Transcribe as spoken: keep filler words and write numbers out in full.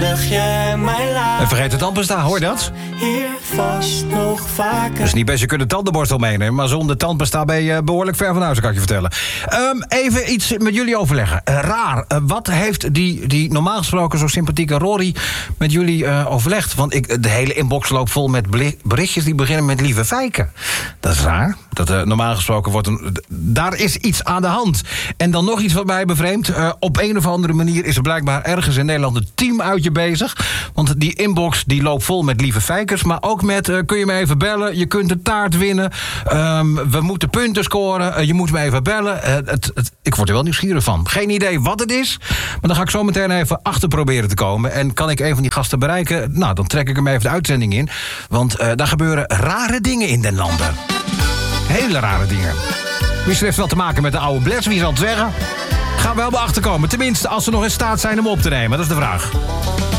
je mij laat. En vergeet het tandpasta, hoor je dat? Hier vast nog vaker. Dus niet best, je kunt de tandenborstel meenemen, maar zonder tandpasta ben je behoorlijk ver van huis, kan ik je vertellen. Um, even iets met jullie overleggen. Uh, raar, uh, wat heeft die, die normaal gesproken zo sympathieke Rory met jullie uh, overlegd? Want ik, de hele inbox loopt vol met berichtjes die beginnen met lieve fijken. Dat is raar. Dat uh, normaal gesproken wordt een... Daar is iets aan de hand. En dan nog iets wat mij bevreemdt. Uh, op een of andere manier is er blijkbaar ergens in Nederland een teamuitje bezig. Want die inbox die loopt vol met lieve fijkers. Maar ook met, uh, kun je me even bellen? Je kunt de taart winnen. Um, we moeten punten scoren. Uh, je moet me even bellen. Uh, het, het, ik word er wel nieuwsgierig van. Geen idee wat het is. Maar dan ga ik zo meteen even achter proberen te komen. En kan ik een van die gasten bereiken? Nou, dan trek ik hem even de uitzending in. Want uh, daar gebeuren rare dingen in den landen. Hele rare dingen. Misschien heeft het wel te maken met de oude Bless, wie zal het zeggen? Gaan we wel bij achterkomen. Tenminste, als ze nog in staat zijn om op te nemen. Dat is de vraag.